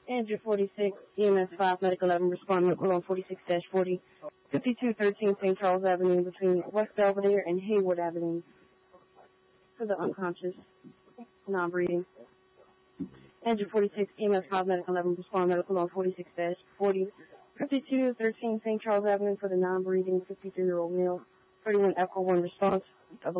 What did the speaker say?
Andrew 46, EMS 5, Medic 11, respond medical on 46-40, 5213 St. Charles Avenue between West Belvedere and Hayward Avenue for the unconscious, non-breathing. Andrew 46, EMS 5, Medic 11, respond medical on 46-40, 5213 St. Charles Avenue for the non-breathing 53-year-old male, 31 Echo 1 response.